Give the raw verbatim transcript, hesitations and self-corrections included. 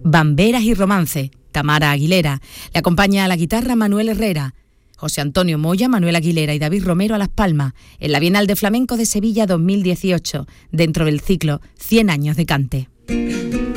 Bamberas y Romance, Tamara Aguilera. Le acompaña a la guitarra Manuel Herrera, José Antonio Moya, Manuel Aguilera y David Romero a Las Palmas, en la Bienal de Flamenco de Sevilla dos mil dieciocho, dentro del ciclo cien años de cante.